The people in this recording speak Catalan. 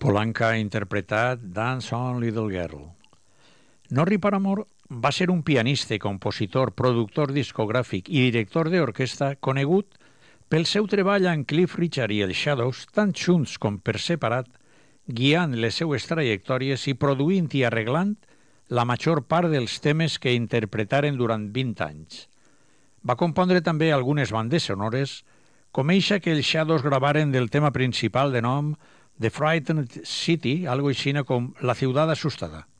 Polanca ha interpretat Dance on Little Girl. Norrie Paramore va ser un pianista, compositor, productor discogràfic i director d'orquestra conegut pel seu treball amb Cliff Richard i els Shadows, tant junts com per separat, guiant les seues trajectòries i produint i arreglant la major part dels temes que interpretaren durant 20 anys. Va compondre també algunes bandes sonores, com eixa que els Shadows gravaren del tema principal de nom The Frightened City, algo així com La ciutat assustada.